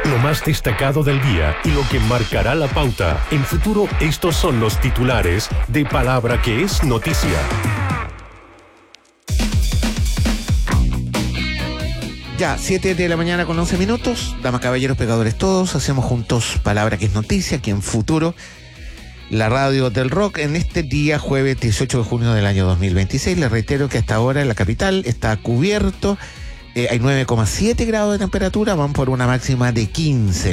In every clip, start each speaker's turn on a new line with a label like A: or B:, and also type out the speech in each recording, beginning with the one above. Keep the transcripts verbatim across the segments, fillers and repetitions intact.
A: Lo más destacado del día y lo que marcará la pauta. En Futuro, estos son los titulares de Palabra que es noticia.
B: Ya, siete de la mañana con once minutos. Damas, caballeros, pecadores todos. Hacemos juntos Palabra que es noticia aquí en Futuro, la radio del rock, en este día jueves dieciocho de junio del año dos mil veintiséis. Les reitero que hasta ahora en la capital está cubierto. Eh, hay nueve coma siete grados de temperatura, van por una máxima de quince.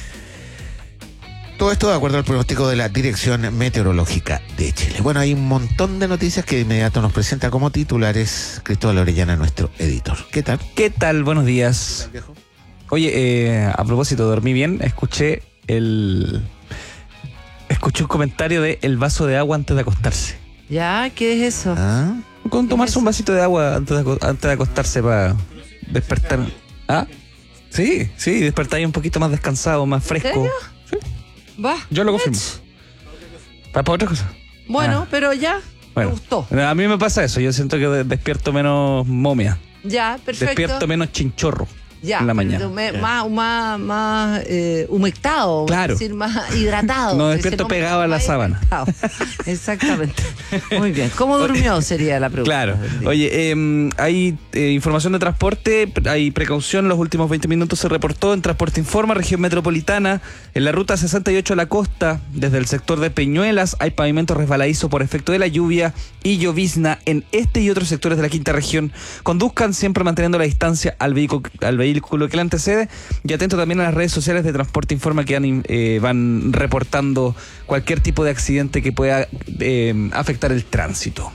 B: Todo esto de acuerdo al pronóstico de la Dirección Meteorológica de Chile. Bueno, hay un montón de noticias que de inmediato nos presenta como titulares Cristóbal Orellana, nuestro editor. ¿Qué tal?
C: ¿Qué tal? Buenos días.
B: ¿Qué tal, viejo?
C: Oye, eh, a propósito, dormí bien, escuché el... Escuché un comentario de el vaso de agua antes de acostarse.
D: ¿Ya? ¿Qué es eso?
B: ¿Ah?
C: Con tomarse un vasito de agua antes de, antes de acostarse para despertar. ¿Ah? Sí, sí, despertar ahí un poquito más descansado, más fresco.
D: ¿En serio?
C: Sí.
D: Va.
C: Yo lo confirmo. ¿Para, para otra cosa?
D: Bueno,
C: Ah.
D: pero ya
C: Bueno,
D: me gustó.
C: A mí me pasa eso, yo siento que de- despierto menos momia,
D: Ya, perfecto.
C: despierto menos chinchorro
D: ya,
C: en la mañana.
D: pero me-
B: Ya.
D: más, más, más eh, humectado,
C: Claro.
D: es decir, más hidratado.
C: No
D: Ese
C: despierto
D: nombre,
C: pegado a la
D: más
C: sábana.
D: hidratado. Exactamente. Muy bien. ¿Cómo durmió? Sería la pregunta.
C: Claro. Oye, eh, hay eh, información de transporte, hay precaución. Los últimos veinte minutos se reportó en Transporte Informa, región metropolitana, en la ruta sesenta y ocho a la costa, desde el sector de Peñuelas, hay pavimento resbaladizo por efecto de la lluvia y llovizna en este y otros sectores de la quinta región. Conduzcan siempre manteniendo la distancia al vehículo, al vehículo que le antecede, y atento también a las redes sociales de Transporte Informa que han, eh, van reportando cualquier tipo de accidente que pueda eh, afectar el tránsito.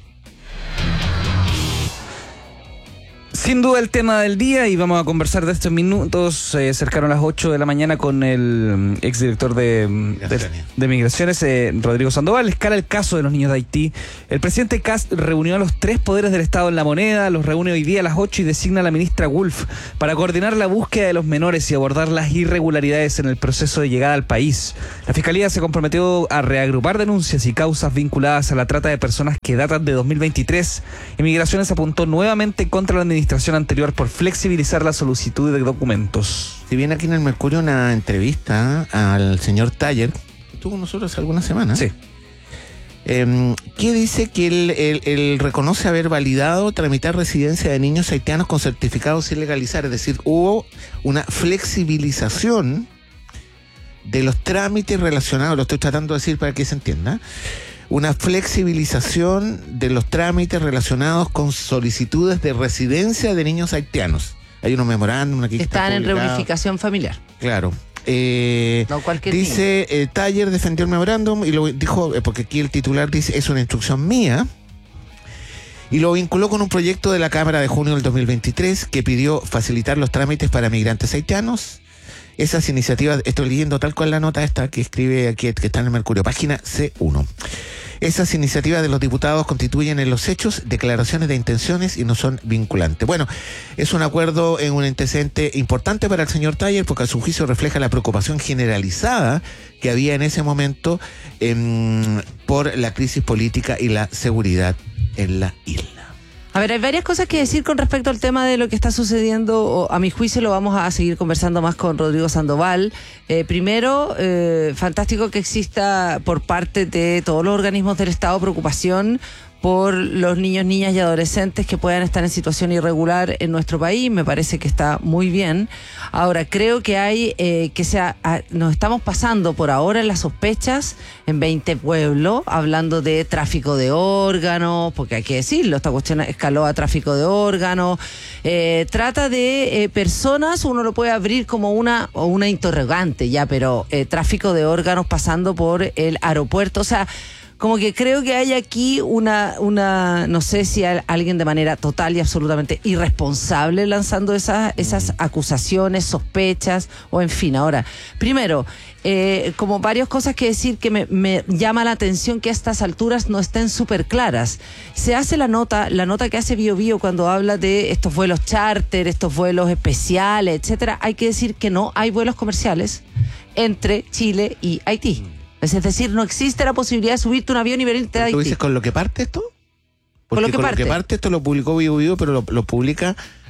C: Sin duda el tema del día, y vamos a conversar de estos minutos, eh, cercaron las ocho de la mañana con el exdirector de, de, de Migraciones, eh, Rodrigo Sandoval. Escala el caso de los niños de Haití. El presidente Kast reunió a los tres poderes del Estado en La Moneda, los reúne hoy día a las ocho y designa a la ministra Wolf para coordinar la búsqueda de los menores y abordar las irregularidades en el proceso de llegada al país. La Fiscalía se comprometió a reagrupar denuncias y causas vinculadas a la trata de personas que datan de dos mil veintitrés. Migraciones apuntó nuevamente contra la administración anterior por flexibilizar la solicitud de documentos.
B: Si viene aquí en el Mercurio una entrevista al señor Taller, que estuvo con nosotros hace algunas semanas.
C: Sí.
B: Eh, que dice que él, él, él reconoce haber validado tramitar residencia de niños haitianos con certificados sin legalizar, es decir, hubo una flexibilización de los trámites relacionados, lo estoy tratando de decir para que se entienda, una flexibilización de los trámites relacionados con solicitudes de residencia de niños haitianos. Hay unos memorándum aquí que
D: Están
B: está
D: en
B: publicado.
D: reunificación familiar.
B: Claro. Eh,
D: No cualquier
B: dice, eh, Taller defendió el memorándum y lo dijo, eh, porque aquí el titular dice, es una instrucción mía, y lo vinculó con un proyecto de la Cámara de junio del dos mil veintitrés que pidió facilitar los trámites para migrantes haitianos. Esas iniciativas, estoy leyendo tal cual la nota esta que escribe aquí, que está en el Mercurio, página C uno. Esas iniciativas de los diputados constituyen en los hechos declaraciones de intenciones y no son vinculantes. Bueno, es un acuerdo en un antecedente importante para el señor Taller porque a su juicio refleja la preocupación generalizada que había en ese momento eh, por la crisis política y la seguridad en la isla.
D: A ver, hay varias cosas que decir con respecto al tema de lo que está sucediendo. O, a mi juicio lo vamos a seguir conversando más con Rodrigo Sandoval. Eh, primero, eh, fantástico que exista por parte de todos los organismos del Estado preocupación por los niños, niñas y adolescentes que puedan estar en situación irregular en nuestro país. Me parece que está muy bien. Ahora, creo que hay eh, que sea, a, nos estamos pasando por ahora en las sospechas en veinte pueblos, hablando de tráfico de órganos, porque hay que decirlo, esta cuestión escaló a tráfico de órganos, eh, trata de eh, personas, uno lo puede abrir como una, o una interrogante ya, pero eh, tráfico de órganos pasando por el aeropuerto, o sea, como que creo que hay aquí una, una no sé si hay alguien de manera total y absolutamente irresponsable lanzando esas, esas acusaciones, sospechas, o en fin. Ahora, primero, eh, como varias cosas que decir que me, me llama la atención que a estas alturas no estén súper claras. Se hace la nota, la nota que hace Bio Bio cuando habla de estos vuelos charter, estos vuelos especiales, etcétera. Hay que decir que no hay vuelos comerciales entre Chile y Haití. Es decir, no existe la posibilidad de subirte un avión y venirte a Haití.
B: ¿Tú dices con lo que parte esto? Porque
D: Con lo que
B: con
D: parte.
B: lo que parte esto lo publicó Bio Bio, pero lo, lo publica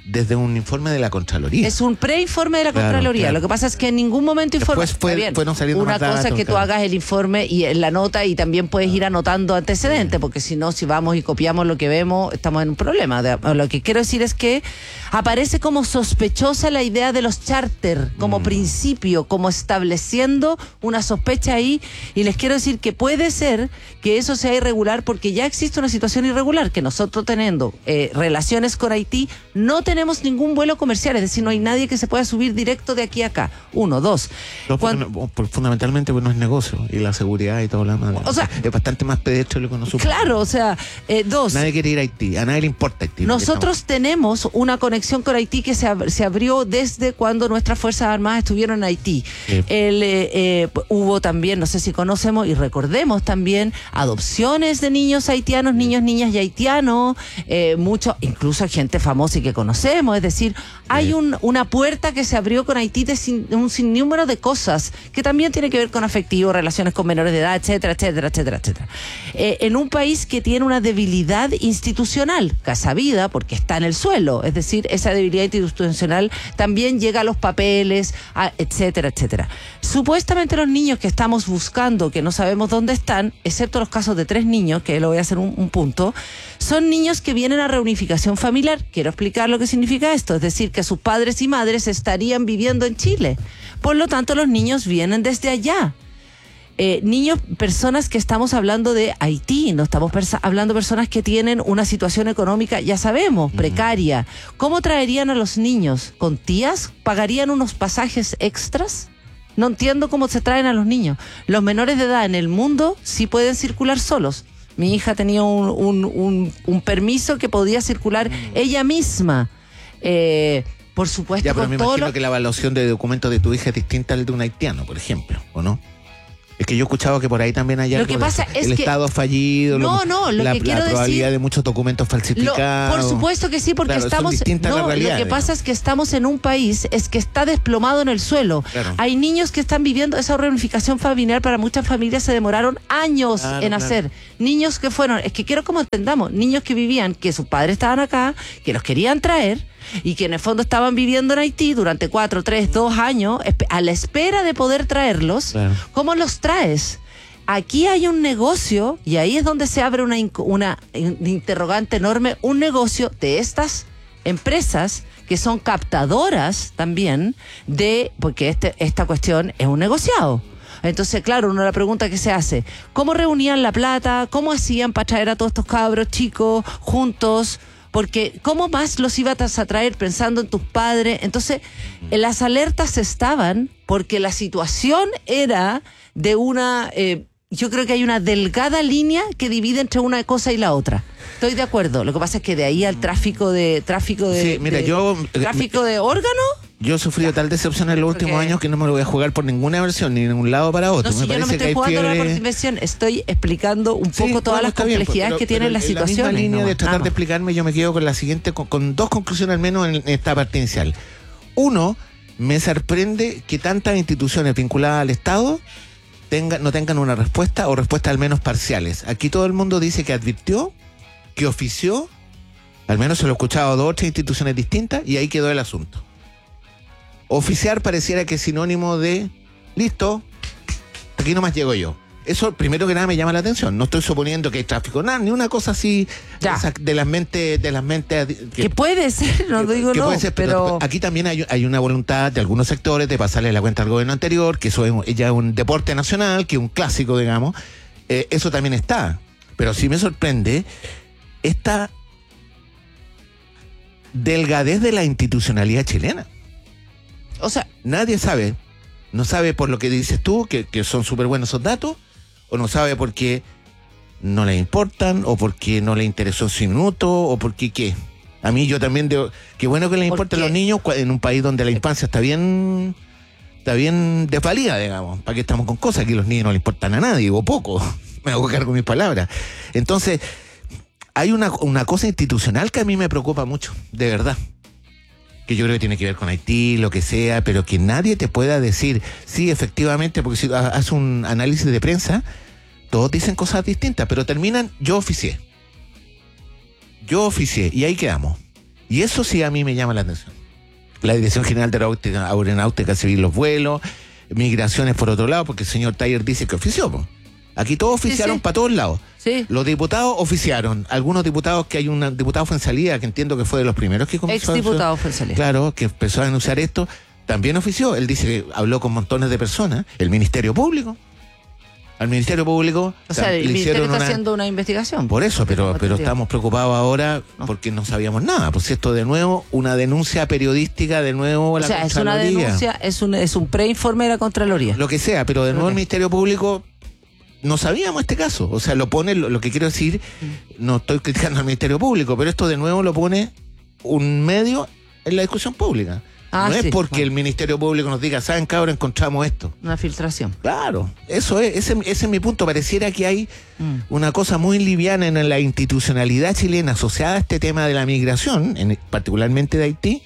B: desde un informe de la Contraloría.
D: Es un preinforme de la
B: Claro,
D: Contraloría.
B: claro.
D: Lo que pasa es que en ningún momento informa.
B: Después fue-
D: Está bien.
B: fueron saliendo
D: Una
B: más
D: cosa
B: datos,
D: es que tú
B: claro.
D: hagas el informe y en la nota y también puedes ir anotando antecedentes, porque si no, si vamos y copiamos lo que vemos, estamos en un problema. De- Lo que quiero decir es que aparece como sospechosa la idea de los charter, como
B: Mm.
D: principio, como estableciendo una sospecha ahí, y les quiero decir que puede ser que eso sea irregular porque ya existe una situación irregular, que nosotros teniendo eh, relaciones con Haití no tenemos ningún vuelo comercial, es decir, no hay nadie que se pueda subir directo de aquí a acá. Uno, dos.
B: No, porque
D: Cuan-
B: no- por- fundamentalmente porque no es negocio y la seguridad y todo lo demás.
D: O sea,
B: es bastante más pedestre lo que nosotros.
D: Claro, o sea, eh, dos.
B: Nadie quiere ir a Haití, a nadie le importa Haití.
D: Nosotros tenemos una conexión con Haití que se, ab- se abrió desde cuando nuestras Fuerzas Armadas estuvieron en Haití.
B: Sí.
D: El, eh, eh, hubo también, no sé si conocemos y recordemos también, adopciones de niños haitianos, niños, niñas y haitianos, eh, mucho, incluso gente famosa y que conocemos, es decir, hay un, una puerta que se abrió con Haití de sin- un sinnúmero de cosas que también tiene que ver con afectivo, relaciones con menores de edad, etcétera, etcétera, etcétera, etcétera. Eh, en un país que tiene una debilidad institucional, sabida porque está en el suelo, es decir, esa debilidad institucional también llega a los papeles, a- etcétera, etcétera. Supuestamente los niños que estamos buscando, que no sabemos dónde están, excepto los casos de tres niños, que lo voy a hacer un, un punto, son niños que vienen a reunificación familiar. Quiero explicar lo que significa esto, es decir, que sus padres y madres estarían viviendo en Chile. Por lo tanto, los niños vienen desde allá. Eh, niños, personas que estamos hablando de Haití, no estamos persa- hablando de personas que tienen una situación económica, ya sabemos, precaria. ¿Cómo traerían a los niños? ¿Con tías? ¿Pagarían unos pasajes extras? No entiendo cómo se traen a los niños. Los menores de edad en el mundo sí pueden circular solos. Mi hija tenía un, un, un, un permiso que podía circular ella misma. Eh, por supuesto,
B: Ya, pero
D: con
B: me
D: todo
B: imagino
D: lo-
B: que la evaluación de documentos de tu hija es distinta al de un haitiano, por ejemplo, ¿o no? Es que yo he escuchado que por ahí también hay
D: Lo
B: algo
D: que
B: de
D: pasa
B: eso.
D: es
B: el
D: que-
B: Estado fallido,
D: No, no, lo
B: la,
D: que quiero
B: la probabilidad
D: decir-
B: de muchos documentos
D: Lo-
B: falsificados.
D: por supuesto que sí, porque
B: Claro, son
D: estamos.
B: distintas las
D: No, lo
B: realidades,
D: que pasa
B: digamos.
D: es que estamos en un país es que está desplomado en el suelo.
B: Claro.
D: Hay niños que están viviendo esa reunificación familiar. Para muchas familias se demoraron años
B: Claro,
D: en
B: claro.
D: hacer. Niños que fueron, es que quiero como entendamos, niños que vivían, que sus padres estaban acá, que los querían traer y que en el fondo estaban viviendo en Haití durante cuatro, tres, dos años espe- a la espera de poder traerlos.
B: Claro.
D: ¿Cómo los traes? Aquí hay un negocio, y ahí es donde se abre una, inc- una in- interrogante enorme, un negocio de estas empresas que son captadoras también de, porque este, esta cuestión es un negociado. Entonces, claro, uno la pregunta que se hace, ¿cómo reunían la plata? ¿Cómo hacían para traer a todos estos cabros chicos juntos? Porque ¿cómo más los ibas a traer pensando en tus padres? Entonces, eh, las alertas estaban porque la situación era de una... eh, yo creo que hay una delgada línea que divide entre una cosa y la otra. Estoy de acuerdo. Lo que pasa es que de ahí al tráfico de... tráfico de
B: Sí, mira,
D: de-
B: yo-
D: ¿Tráfico de órganos?
B: Yo he sufrido tal decepción en los últimos
D: Porque-
B: años que no me lo voy a jugar por ninguna versión, ni de un lado para otro.
D: No, si yo no me estoy jugando la participación, estoy explicando un
B: Sí,
D: poco todas
B: bueno,
D: las
B: está bien,
D: complejidades
B: pero-
D: que tienen
B: pero
D: las
B: en la misma
D: situaciones.
B: línea
D: nomás,
B: de tratar
D: nada
B: de
D: más.
B: explicarme, yo me quedo con la siguiente, con, con dos conclusiones al menos en esta parte inicial. Uno, me sorprende que tantas instituciones vinculadas al Estado tengan, no tengan una respuesta o respuestas al menos parciales. Aquí todo el mundo dice que advirtió, que ofició, al menos se lo he escuchado a dos o tres instituciones distintas y ahí quedó el asunto. Oficiar pareciera que es sinónimo de listo, aquí nomás llego yo. Eso, primero que nada, me llama la atención. No estoy suponiendo que hay tráfico, nada, ni una cosa así
D: Ya.
B: esa de las mentes, de las mentes
D: Que puede ser, no
B: que-
D: digo
B: que
D: no,
B: puede ser,
D: pero...
B: aquí también hay, hay una voluntad de algunos sectores de pasarle la cuenta al gobierno anterior, que eso es un- ya es un deporte nacional, que es un clásico, digamos. Eh, eso también está. Pero sí me sorprende esta delgadez de la institucionalidad chilena.
D: O sea,
B: Nadie sabe, no sabe por lo que dices tú, que, que son súper buenos esos datos, o no sabe porque no le importan, o porque no le interesó en su minuto, o porque qué. A mí yo también digo, qué bueno que le importen
D: Porque-
B: los niños cua- en un país donde la infancia está bien, está bien desvalida, digamos. ¿Para qué estamos con cosas? Aquí los niños no le importan a nadie, o poco. Me hago cargo de mis palabras. Entonces, hay una, una cosa institucional que a mí me preocupa mucho, de verdad. Que yo creo que tiene que ver con Haití, lo que sea, pero que nadie te pueda decir, sí, efectivamente, porque si haces un análisis de prensa, todos dicen cosas distintas, pero terminan, yo oficié. Yo oficié, y ahí quedamos. Y eso sí a mí me llama la atención. La Dirección General de Aeronáutica, Aeronáutica Civil, los vuelos, migraciones por otro lado, porque el señor Taller dice que ofició. Po. Aquí todos oficiaron sí, sí. para todos lados.
D: Sí.
B: Los diputados oficiaron. Algunos diputados, que hay un diputado fue en salida, que entiendo que fue de los primeros que comenzó.
D: Ex diputado fue en salida.
B: Claro, que empezó a denunciar esto. También ofició. Él dice que habló con montones de personas. El Ministerio Público. Al Ministerio Público.
D: O sea, el Ministerio está una... haciendo una investigación.
B: Por eso, pero, pero estamos preocupados ahora
D: no.
B: porque no sabíamos nada. Pues esto de nuevo, una denuncia periodística, de nuevo
D: o
B: la
D: sea, es una denuncia, es un, es un preinforme de la Contraloría.
B: Lo que sea, pero de nuevo okay. el Ministerio Público no sabíamos este caso. O sea, lo pone, lo, lo que quiero decir, mm. no estoy criticando al Ministerio Público, pero esto de nuevo lo pone un medio en la discusión pública.
D: Ah,
B: no es
D: sí,
B: porque
D: bueno.
B: el Ministerio Público nos diga, ¿saben, cabrón? Encontramos esto.
D: Una filtración.
B: Claro, eso es, ese, ese es mi punto. Pareciera que hay mm. una cosa muy liviana en la institucionalidad chilena asociada a este tema de la migración, en, particularmente de Haití,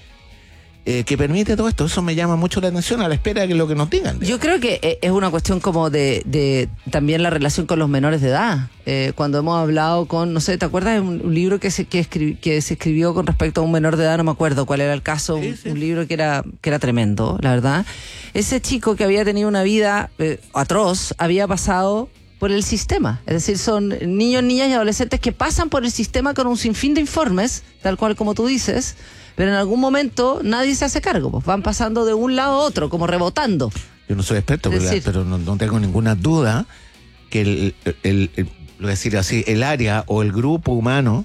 B: eh, que permite todo esto. Eso me llama mucho la atención a la espera de que lo que nos digan.
D: Yo creo que es una cuestión como de, de también la relación con los menores de edad. Eh, cuando hemos hablado con, no sé, ¿te acuerdas de un, un libro que se, que, escribi, que se escribió con respecto a un menor de edad? No me acuerdo cuál era el caso, sí, sí. Un, un libro que era, que era tremendo, la verdad. Ese chico que había tenido una vida eh, atroz, había pasado por el sistema. Es decir, son niños, niñas y adolescentes que pasan por el sistema con un sinfín de informes, tal cual como tú dices, pero en algún momento nadie se hace cargo, pues van pasando de un lado a otro, como rebotando.
B: Yo no soy experto, pero, decir, pero no, no tengo ninguna duda que el, el, el, el, lo decir así, el área o el grupo humano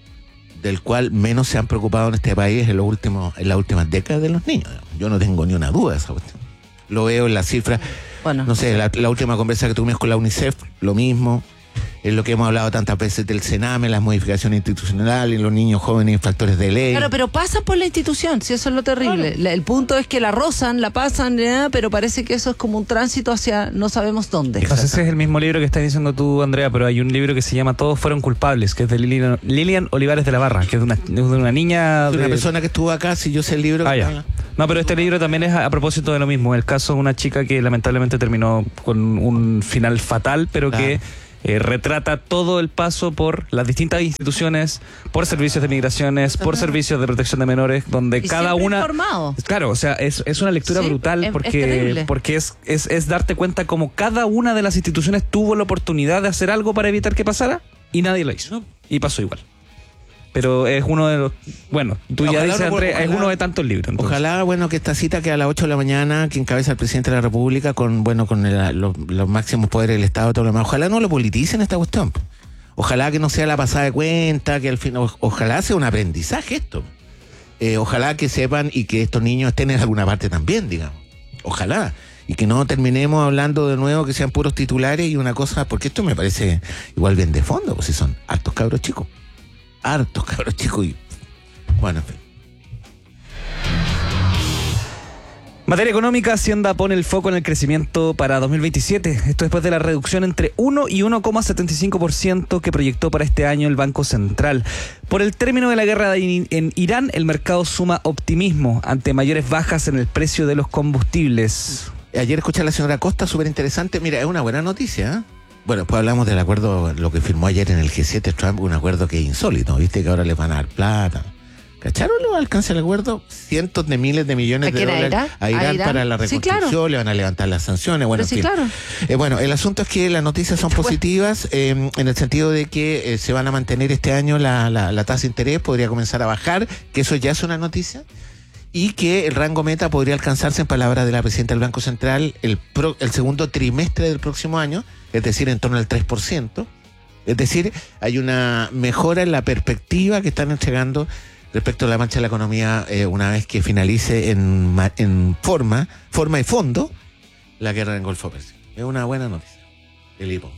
B: del cual menos se han preocupado en este país en los últimos, en las últimas décadas de los niños. Yo no tengo ni una duda de esa cuestión. Lo veo en las cifras. Bueno, no sé, la, la última conversa que tuvimos con la UNICEF, lo mismo. Es lo que hemos hablado tantas veces del Sename, las modificaciones institucionales, los niños jóvenes infractores de ley.
D: Claro, pero pasan por la institución, si eso es lo terrible. Claro. El punto es que la rozan, la pasan, ¿eh? Pero parece que eso es como un tránsito hacia no sabemos dónde.
C: No sé si es el mismo libro que estás diciendo tú, Andrea, pero hay un libro que se llama Todos fueron culpables, que es de Lilian, Lilian Olivares de la Barra, que es de una, de una niña...
B: De una
C: de...
B: persona que estuvo acá, si yo sé el libro...
C: Ah, ya. No, pero este libro también es a, a propósito de lo mismo. El caso de una chica que lamentablemente terminó con un final fatal, pero ah. que... Eh, retrata todo el paso por las distintas instituciones, por servicios de migraciones, por servicios de protección de menores, donde
D: y
C: cada una...
D: informado.
C: Claro, o sea, es, es una lectura sí, brutal es, porque, es, porque es, es, es darte cuenta como cada una de las instituciones tuvo la oportunidad de hacer algo para evitar que pasara y nadie lo hizo. Y pasó igual. Pero es uno de los... Bueno, tú ojalá ya dices, Andrés, es uno de tantos libros. Entonces.
B: Ojalá, bueno, que esta cita que a las ocho de la mañana, que encabeza el presidente de la República con, bueno, con el, los, los máximos poderes del Estado y todo lo demás. Ojalá no lo politicen esta cuestión. Ojalá que no sea la pasada de cuenta, que al final... Ojalá sea un aprendizaje esto. Eh, ojalá que sepan y que estos niños estén en alguna parte también, digamos. Ojalá. Y que no terminemos hablando de nuevo que sean puros titulares y una cosa... Porque esto me parece igual bien de fondo, pues si son hartos cabros chicos. Hartos cabros chicos y bueno, en fin.
C: Materia económica, Hacienda pone el foco en el crecimiento para dos mil veintisiete. Esto después de la reducción entre uno y uno coma setenta y cinco por ciento que proyectó para este año el Banco Central. Por el término de la guerra en Irán, el mercado suma optimismo ante mayores bajas en el precio de los combustibles.
B: Ayer escuché a la señora Costa, súper interesante. Mira, es una buena noticia, ¿eh? Bueno, después hablamos del acuerdo, lo que firmó ayer en el G siete Trump, un acuerdo que es insólito, ¿viste? Que ahora les van a dar plata. ¿Cacharon lo alcanza el acuerdo? Cientos de miles de millones de dólares
D: Irán?
B: a Irán,
D: ¿A Irán
B: para la reconstrucción, sí, claro. Le van a levantar las sanciones, bueno,
D: sí,
B: en fin.
D: Claro.
B: Eh, bueno, el asunto es que las noticias son positivas eh, en el sentido de que eh, se van a mantener este año la, la, la tasa de interés, podría comenzar a bajar, que eso ya es una noticia. Y que el rango meta podría alcanzarse, en palabras de la presidenta del Banco Central, el, pro, el segundo trimestre del próximo año, es decir, en torno al tres por ciento. Es decir, hay una mejora en la perspectiva que están entregando respecto a la marcha de la economía eh, una vez que finalice en, en forma, forma y fondo la guerra en el Golfo Pérsico. Es una buena noticia. El hipo.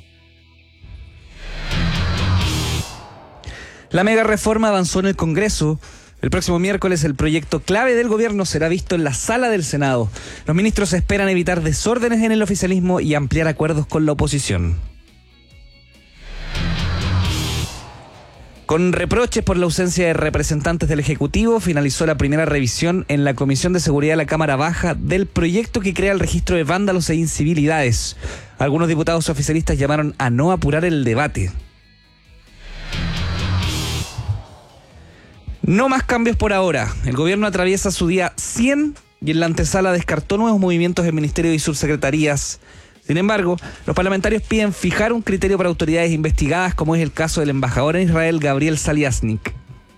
C: La mega reforma avanzó en el Congreso. El próximo miércoles el proyecto clave del gobierno será visto en la sala del Senado. Los ministros esperan evitar desórdenes en el oficialismo y ampliar acuerdos con la oposición. Con reproches por la ausencia de representantes del Ejecutivo, finalizó la primera revisión en la Comisión de Seguridad de la Cámara Baja del proyecto que crea el registro de vándalos e incivilidades. Algunos diputados oficialistas llamaron a no apurar el debate. No más cambios por ahora. El gobierno atraviesa su día cien y en la antesala descartó nuevos movimientos del Ministerio y subsecretarías. Sin embargo, los parlamentarios piden fijar un criterio para autoridades investigadas, como es el caso del embajador en Israel, Gabriel Saliasnik.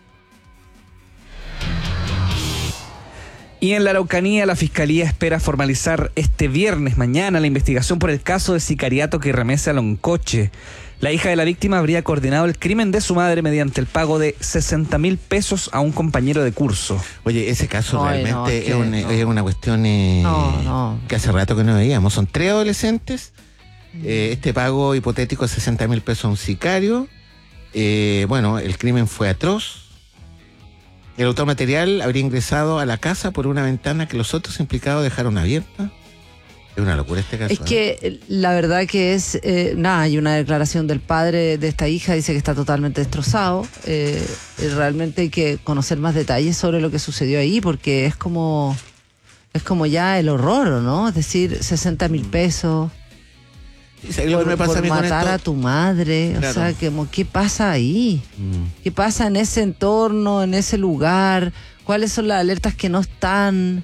C: Y en la Araucanía, la Fiscalía espera formalizar este viernes, mañana, la investigación por el caso de sicariato que remece a Loncoche. La hija de la víctima habría coordinado el crimen de su madre mediante el pago de sesenta mil pesos a un compañero de curso.
B: Oye, ese caso
D: Ay,
B: realmente
D: no, es que
B: es, un-
D: no.
B: es una cuestión eh,
D: No, no.
B: que hace rato que no veíamos. Son tres adolescentes. eh, este pago hipotético de sesenta mil pesos a un sicario. Eh, bueno, el crimen fue atroz. El autor material habría ingresado a la casa por una ventana que los otros implicados dejaron abierta. Es una locura este caso.
D: Es que eh, la verdad que es, eh, nada, hay una declaración del padre de esta hija, dice que está totalmente destrozado. Eh, eh, realmente hay que conocer más detalles sobre lo que sucedió ahí, porque es como, es como ya el horror, ¿no? Es decir, sesenta mil pesos
B: ¿Y sabes lo que
D: por,
B: me pasa
D: por
B: a mí con
D: matar
B: esto?
D: a tu madre.
B: Claro.
D: O sea, como, ¿qué pasa ahí?
B: Mm.
D: ¿Qué pasa en ese entorno, en ese lugar? ¿Cuáles son las alertas que no están?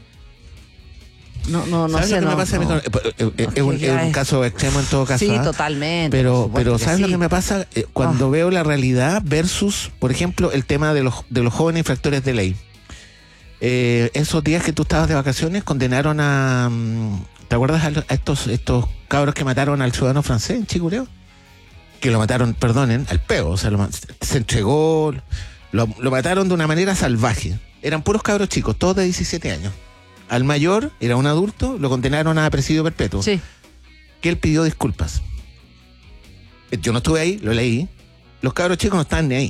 D: No, no, no
B: ¿Sabes
D: sé.
B: lo que
D: no,
B: me pasa a mí
D: no.
B: con- eh, eh, eh,
D: No,
B: es, un,
D: que ya
B: es un
D: es-
B: caso extremo en todo caso.
D: Sí,
B: ¿ah?
D: totalmente. por
B: Pero,
D: supuesto
B: pero
D: que
B: ¿sabes lo
D: sí.
B: que me pasa? Eh, cuando
D: Ah.
B: veo la realidad versus, por ejemplo, el tema de los, de los jóvenes infractores de ley. Eh, esos días que tú estabas de vacaciones condenaron a... mm, ¿Te acuerdas a, lo- a estos, estos cabros que mataron al ciudadano francés en Chicureo? Que lo mataron, perdonen, al peo. O sea, lo ma- se entregó, lo, lo mataron de una manera salvaje. Eran puros cabros chicos, todos de diecisiete años. Al mayor, era un adulto, lo condenaron a presidio perpetuo.
D: Sí.
B: Que él pidió disculpas. Eh, Yo no estuve ahí, lo leí. Los cabros chicos no estaban ni ahí.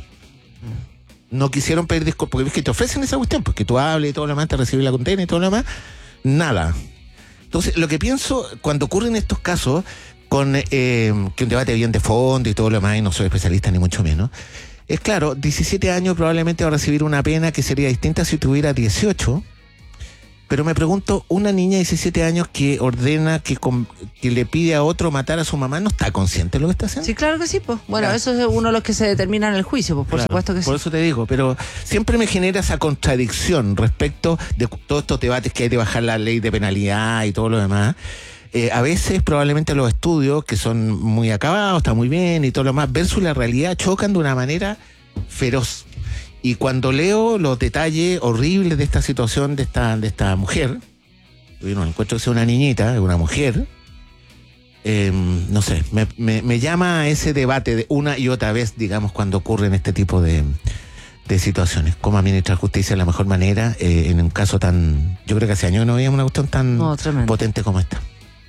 B: No quisieron pedir disculpas, porque ves que te ofrecen esa cuestión, porque tú hables y todo lo demás, te recibes la condena y todo lo demás. Nada. Entonces, lo que pienso cuando ocurren estos casos, con eh, que un debate bien de fondo y todo lo demás, y no soy especialista ni mucho menos, es claro, diecisiete años probablemente va a recibir una pena que sería distinta si tuviera dieciocho. Pero me pregunto, una niña de diecisiete años que ordena, que, con- que le pide a otro matar a su mamá, ¿no está consciente de lo que está haciendo?
D: Sí, claro que sí, pues. Bueno,
B: Claro.
D: eso es uno de los que se determina en el juicio, pues por
B: Claro,
D: supuesto que sí.
B: Por eso te digo, pero siempre me genera esa contradicción respecto de cu- todos estos debates que hay de bajar la ley de penalidad y todo lo demás. Eh, a veces probablemente los estudios, que son muy acabados, están muy bien y todo lo demás, versus la realidad, chocan de una manera feroz. Y cuando leo los detalles horribles de esta situación de esta, de esta mujer, yo no encuentro que sea una niñita, es una mujer, eh, no sé, me, me, me llama a ese debate de una y otra vez, digamos, cuando ocurren este tipo de, de situaciones. Cómo administrar justicia de la mejor manera eh, en un caso tan... Yo creo que hace años no veíamos una cuestión tan
D: No, tremendo.
B: potente como esta.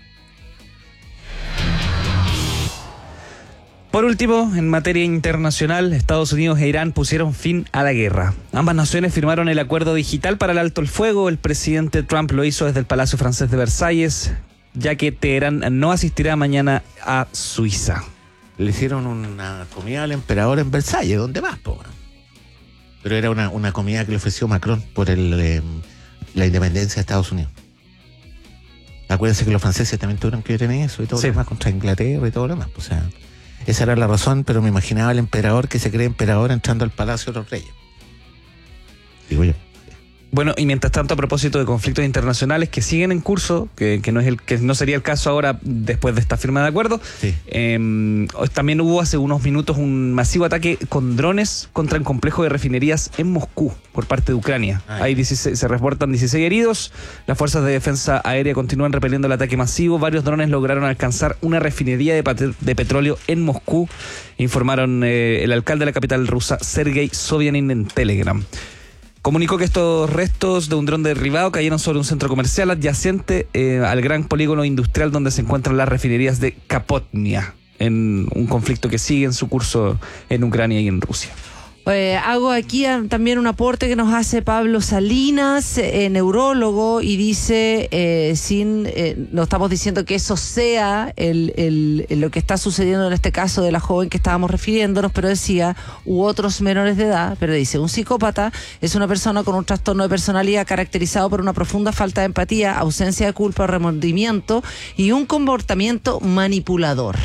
C: Por último, en materia internacional, Estados Unidos e Irán pusieron fin a la guerra. Ambas naciones firmaron el acuerdo digital para el alto el fuego. El presidente Trump lo hizo desde el Palacio Francés de Versalles, ya que Teherán no asistirá mañana a Suiza.
B: Le hicieron una comida al emperador en Versalles, ¿dónde vas, po? Pero era una, una comida que le ofreció Macron por el, eh, la independencia de Estados Unidos. Acuérdense que los franceses también tuvieron que ver en eso y todo
C: Sí.
B: lo demás contra Inglaterra y todo lo demás. O sea, esa era la razón, pero me imaginaba el emperador que se cree emperador entrando al Palacio de los Reyes. Digo yo.
C: Bueno, y mientras tanto, a propósito de conflictos internacionales que siguen en curso, que, que no es el que no sería el caso ahora después de esta firma de acuerdo,
B: Sí.
C: eh, hoy también hubo hace unos minutos un masivo ataque con drones contra un complejo de refinerías en Moscú por parte de Ucrania.
B: Ay.
C: Hay dieciséis, se reportan dieciséis heridos. Las fuerzas de defensa aérea continúan repeliendo el ataque masivo. Varios drones lograron alcanzar una refinería de, pat- de petróleo en Moscú, informaron eh, el alcalde de la capital rusa, Sergei Sobyanin, en Telegram. Comunicó que estos restos de un dron derribado cayeron sobre un centro comercial adyacente eh, al gran polígono industrial donde se encuentran las refinerías de Kapotnia, en un conflicto que sigue en su curso en Ucrania y en Rusia.
D: Eh, hago aquí a- también un aporte que nos hace Pablo Salinas, eh, neurólogo, y dice, eh, sin, eh, no estamos diciendo que eso sea el, el- el- lo que está sucediendo en este caso de la joven que estábamos refiriéndonos, pero decía, u otros menores de edad, pero dice, un psicópata es una persona con un trastorno de personalidad caracterizado por una profunda falta de empatía, ausencia de culpa o remordimiento y un comportamiento manipulador.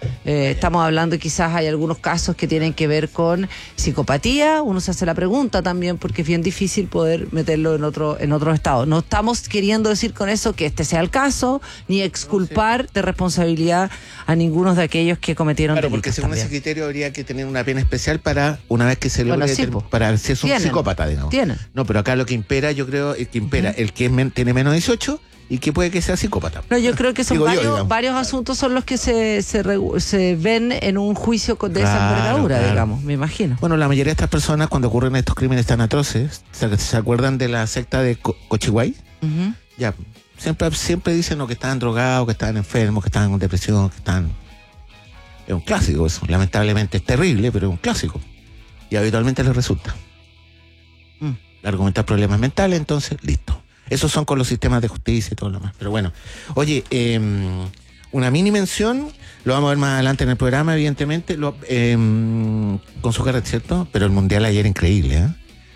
D: Eh, estamos hablando, quizás hay algunos casos que tienen que ver con psicopatía. Uno se hace la pregunta también porque es bien difícil poder meterlo en otro en otro estado. No estamos queriendo decir con eso que este sea el caso, ni exculpar de responsabilidad a ninguno de aquellos que cometieron
B: Claro,
D: delitos
B: porque según
D: también.
B: ese criterio habría que tener una pena especial para, una vez que se logre,
D: Bueno, sí,
B: ter-
D: po.
B: para si es un
D: Tienen.
B: psicópata, digamos.
D: Tienen.
B: No, pero acá lo que impera, yo creo, es que impera el que es men- tiene menos de dieciocho y que puede que sea psicópata.
D: No, yo creo que son
B: Digo yo,
D: varios,
B: digamos.
D: varios asuntos son los que se, se, regu- se ven en un juicio con- de esa
B: Claro,
D: envergadura,
B: claro.
D: digamos, me imagino.
B: Bueno, la mayoría de estas personas, cuando ocurren estos crímenes tan atroces, ¿se, se acuerdan de la secta de Co- Cochihuay?
D: Ujú.
B: Ya, siempre, siempre dicen ¿no? que estaban drogados, que estaban enfermos, que estaban con depresión, que están... Es un clásico eso, lamentablemente es terrible, pero es un clásico. Y habitualmente les resulta.
D: Mm.
B: Argumentar problemas mentales, entonces, listo. Esos son con los sistemas de justicia y todo lo demás. Pero bueno, oye, eh, una mini mención, lo vamos a ver más adelante en el programa, evidentemente, lo, eh, con su carrera, ¿cierto? Pero el Mundial ayer increíble, ¿eh?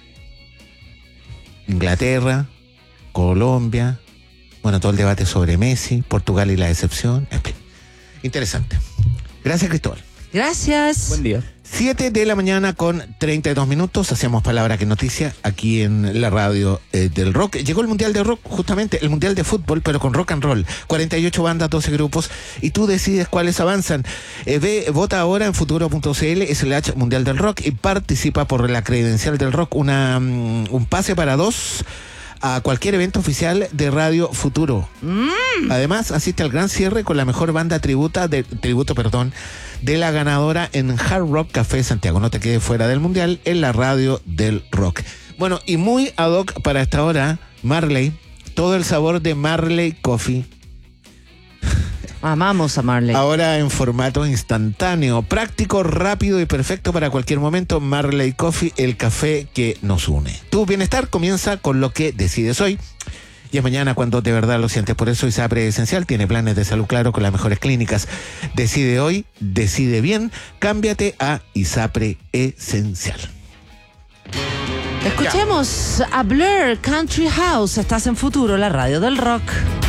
B: Inglaterra, Colombia, bueno, todo el debate sobre Messi, Portugal y la decepción. En fin, interesante. Gracias, Cristóbal.
D: Gracias.
C: Buen día.
B: siete de la mañana con treinta y dos minutos, hacemos Palabra que Noticia aquí en la radio eh, del rock. Llegó el Mundial de Rock, justamente, el Mundial de Fútbol, pero con rock and roll. cuarenta y ocho bandas, doce grupos, y tú decides cuáles avanzan. Eh, ve, vota ahora en futuro.cl slash Mundial del Rock y participa por la credencial del rock, una, um, un pase para dos a cualquier evento oficial de Radio Futuro. Mm. Además, asiste al gran cierre con la mejor banda tributa de, tributo perdón, de la ganadora en Hard Rock Café Santiago. No te quedes fuera del Mundial en la radio del rock. Bueno, y muy ad hoc para esta hora, Marley, todo el sabor de Marley Coffee.
D: Amamos a Marley.
B: Ahora en formato instantáneo, práctico, rápido y perfecto para cualquier momento. Marley Coffee, el café que nos une. Tu bienestar comienza con lo que decides hoy. Y es mañana cuando de verdad lo sientes. Por eso ISAPRE Esencial tiene planes de salud claro con las mejores clínicas. Decide hoy, decide bien. Cámbiate a ISAPRE Esencial.
D: Escuchemos a Blur, Country House. Estás en Futuro, la radio del rock.